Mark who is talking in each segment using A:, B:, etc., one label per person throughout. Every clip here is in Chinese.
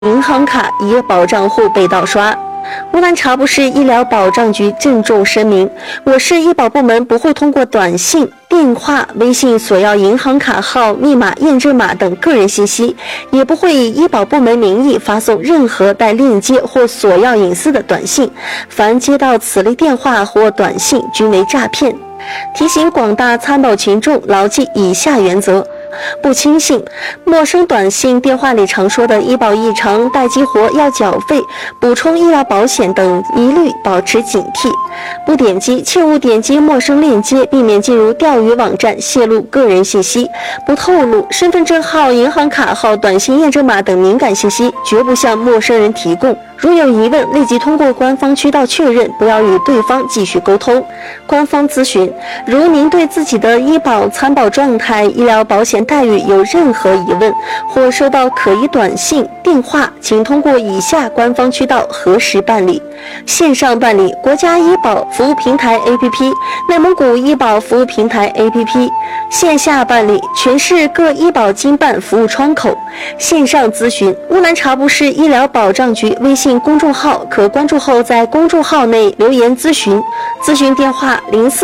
A: 银行卡一保账户被盗刷。乌兰察布市医疗保障局郑重声明，我市医保部门不会通过短信、电话、微信索要银行卡号、密码、验证码等个人信息，也不会以医保部门名义发送任何带链接或索要隐私的短信。凡接到此类电话或短信，均为诈骗。提醒广大参保群众牢记以下原则：不轻信陌生短信、电话里常说的医保异常、待激活、要缴费、补充医疗保险等，一律保持警惕。不点击，切勿点击陌生链接，避免进入钓鱼网站泄露个人信息。不透露身份证号、银行卡号、短信验证码等敏感信息，绝不向陌生人提供。如有疑问，立即通过官方渠道确认，不要与对方继续沟通。官方咨询：如您对自己的医保参保状态、医疗保险待遇有任何疑问，或收到可疑短信、电话，请通过以下官方渠道核实办理：线上办理国家医保服务平台 APP、内蒙古医保服务平台 APP；线下办理全市各医保经办服务窗口；线上咨询乌兰察布市医疗保障局微信公众号，可关注后在公众号内留言咨询，咨询电话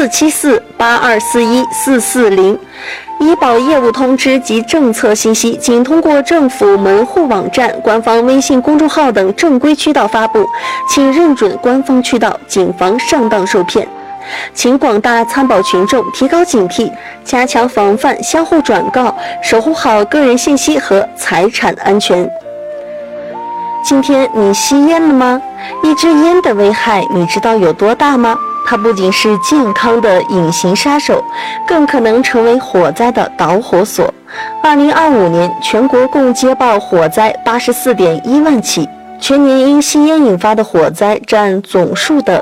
A: 047482414404。医保业务通知及政策信息仅通过政府门户网站、官方微信公众号等正规渠道发布，请认准官方渠道，谨防上当受骗。请广大参保群众提高警惕，加强防范相互转告，守护好个人信息和财产安全。今天你吸烟了吗？一支烟的危害你知道有多大吗？它不仅是健康的隐形杀手，更可能成为火灾的导火索。2025年，全国共接报火灾84.1万起，全年因吸烟引发的火灾占总数的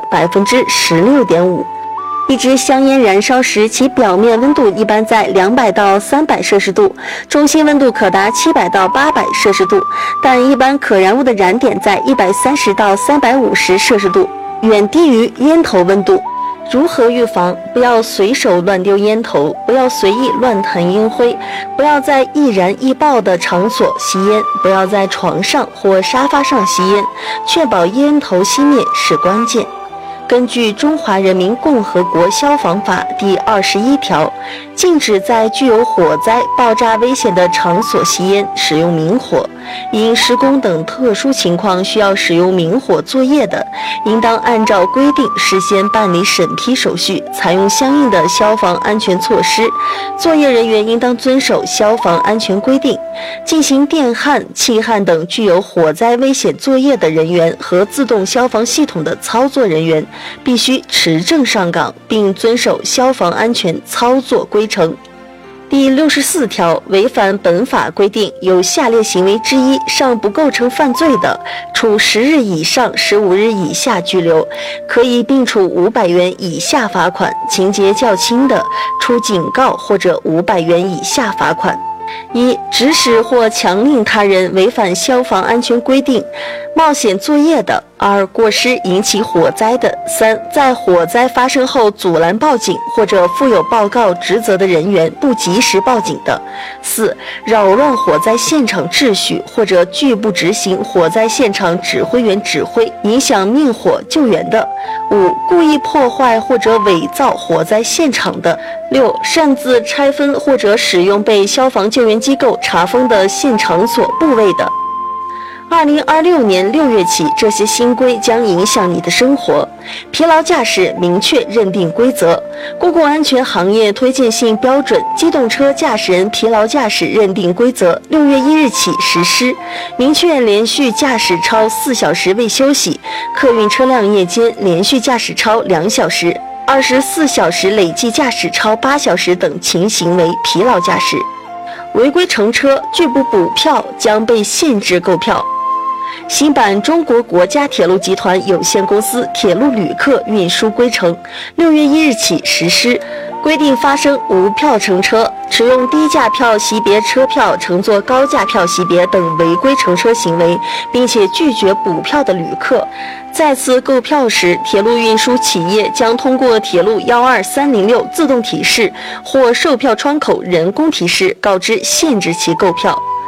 A: 16.5%。一支香烟燃烧时，其表面温度一般在200到300摄氏度，中心温度可达700到800摄氏度，但一般可燃物的燃点在130到350摄氏度，远低于烟头温度。如何预防？不要随手乱丢烟头，不要随意乱弹烟灰，不要在易燃易爆的场所吸烟，不要在床上或沙发上吸烟，确保烟头熄灭是关键。根据《中华人民共和国消防法》第21条，禁止在具有火灾、爆炸危险的场所吸烟、使用明火。因施工等特殊情况需要使用明火作业的，应当按照规定事先办理审批手续，采用相应的消防安全措施。作业人员应当遵守消防安全规定。进行电焊、气焊等具有火灾危险作业的人员和自动消防系统的操作人员，必须持证上岗，并遵守消防安全操作规程。第64条，违反本法规定有下列行为之一尚不构成犯罪的，处10日以上15日以下拘留，可以并处500元以下罚款；情节较轻的，处警告或者500元以下罚款。一、指使或强令他人违反消防安全规定，冒险作业的；二、过失引起火灾的；三、在火灾发生后阻拦报警或者负有报告职责的人员不及时报警的；四、扰乱火灾现场秩序或者拒不执行火灾现场指挥员指挥，影响灭火救援的；五、故意破坏或者伪造火灾现场的；六、擅自拆分或者使用被消防救援机构查封的现场所部位的。2026年6月起，这些新规将影响你的生活。疲劳驾驶明确认定规则，公共安全行业推荐性标准《机动车驾驶人疲劳驾驶认定规则》6月1日起实施，明确连续驾驶超4小时未休息，客运车辆夜间连续驾驶超2小时、24小时累计驾驶超8小时等情形为疲劳驾驶。违规乘车拒不补票将被限制购票。新版中国国家铁路集团有限公司铁路旅客运输规程6月1日起实施，规定发生无票乘车、使用低价票级别车票乘坐高价票级别等违规乘车行为，并且拒绝补票的旅客，再次购票时，铁路运输企业将通过铁路12306自动提示或售票窗口人工提示告知限制其购票。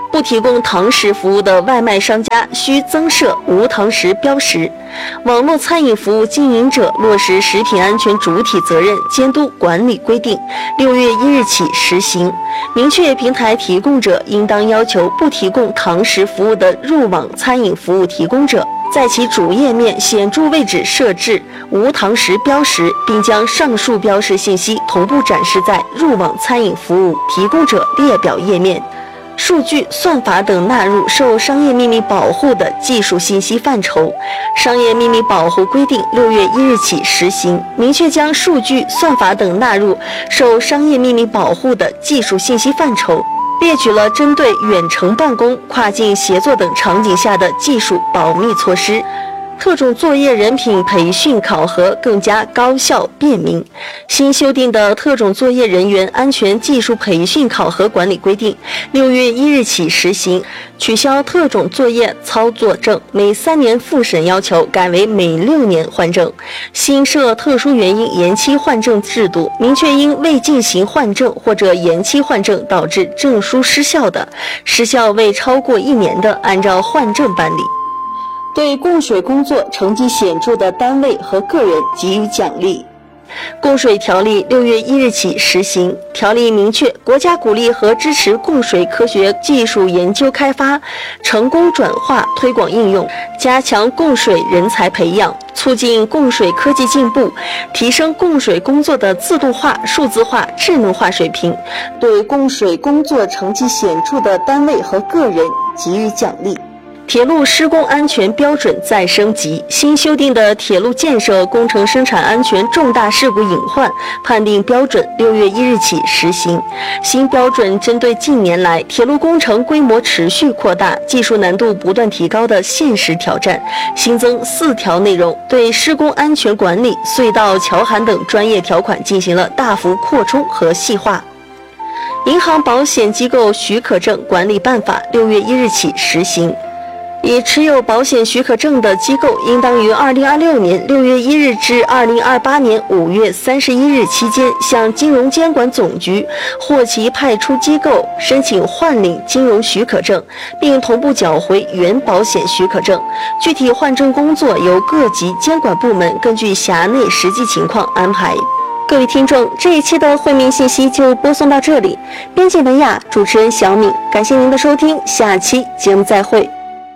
A: 不提供堂食服务的外卖商家需增设无堂食标识。网络餐饮服务经营者落实食品安全主体责任监督管理规定，6月1日起实行，明确平台提供者应当要求不提供堂食服务的入网餐饮服务提供者，在其主页面显著位置设置无堂食标识，并将上述标识信息同步展示在入网餐饮服务提供者列表页面。数据、算法等纳入受商业秘密保护的技术信息范畴。商业秘密保护规定6月1日起实行，明确将数据、算法等纳入受商业秘密保护的技术信息范畴，列举了针对远程办公、跨境协作等场景下的技术保密措施。特种作业人品培训考核更加高效便民。新修订的特种作业人员安全技术培训考核管理规定6月1日起实行，取消特种作业操作证每3年复审要求，改为每6年换证。新设特殊原因延期换证制度，明确因未进行换证或者延期换证导致证书失效的，时效未超过1年的，按照换证办理。对供水工作成绩显著的单位和个人给予奖励。供水条例6月1日起实行，条例明确国家鼓励和支持供水科学技术研究开发、成功转化、推广应用，加强供水人才培养，促进供水科技进步，提升供水工作的自动化、数字化、智能化水平。对供水工作成绩显著的单位和个人给予奖励。铁路施工安全标准再升级，新修订的铁路建设工程生产安全重大事故隐患判定标准6月1日起实行。新标准针对近年来铁路工程规模持续扩大、技术难度不断提高的现实挑战，新增4条内容，对施工安全管理、隧道、桥涵等专业条款进行了大幅扩充和细化。银行保险机构许可证管理办法6月1日起实行。已持有保险许可证的机构，应当于2026年6月1日至2028年5月31日期间，向金融监管总局或其派出机构申请换领金融许可证，并同步缴回原保险许可证。具体换证工作由各级监管部门根据辖内实际情况安排。各位听众，这一期的惠民信息就播送到这里。编辑文雅，主持人小敏，感谢您的收听，下期节目再会。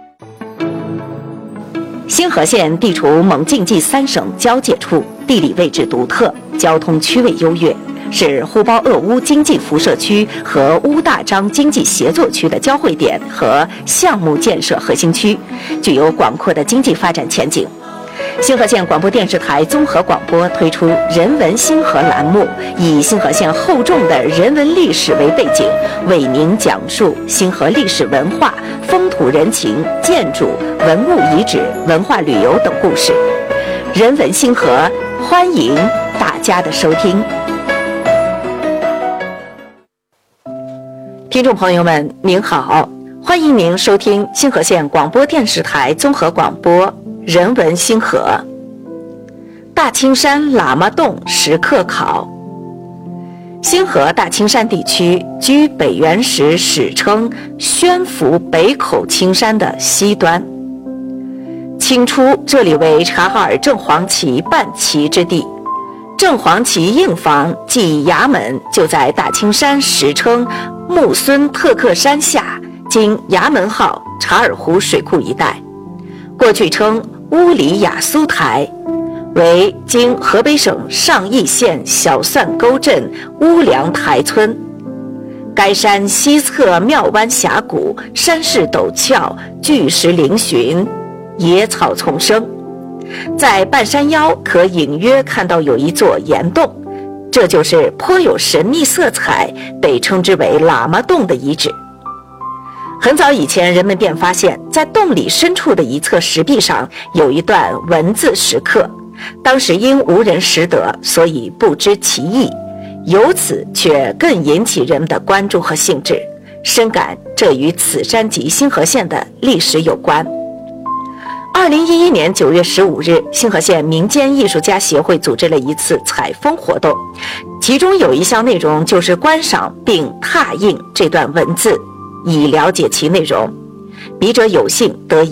B: 兴和县地处蒙晋冀3省交界处，地理位置独特，交通区位优越，是呼包鄂乌经济辐射区和乌大张经济协作区的交汇点和项目建设核心区，具有广阔的经济发展前景。兴和县广播电视台综合广播推出人文兴和栏目，以兴和县厚重的人文历史为背景，为您讲述兴和历史文化、风土人情、建筑、文物遗址、文化旅游等故事。人文兴和，欢迎大家的收听。听众朋友们，您好，欢迎您收听兴和县广播电视台综合广播人文兴和。大青山喇嘛洞石刻考。兴和大青山地区居北原石史称宣福北口青山的西端。清初这里为察哈尔正黄旗办旗之地，正黄旗印房即衙门就在大青山史称木孙特克山下，今衙门号察尔湖水库一带，过去称乌里雅苏台，为今河北省上邑县小蒜沟镇乌梁台村。该山西侧庙湾峡谷，山势陡峭，巨石嶙峋，野草丛生。在半山腰可隐约看到有一座岩洞，这就是颇有神秘色彩，被称之为喇嘛洞的遗址。很早以前，人们便发现在洞里深处的一侧石壁上有一段文字石刻，当时因无人识得，所以不知其意，由此却更引起人们的关注和兴致，深感这与此山及兴和县的历史有关。2011年9月15日，兴和县民间艺术家协会组织了一次采风活动，其中有一项内容就是观赏并拓印这段文字。 以了解其内容，笔者有幸得以